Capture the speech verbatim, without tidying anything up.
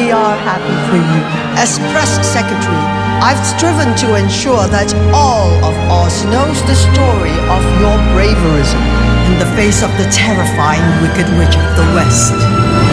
we are happy for you. As press secretary, I've striven to ensure that all of Oz knows the story of your braverism in the face of the terrifying Wicked Witch of the West.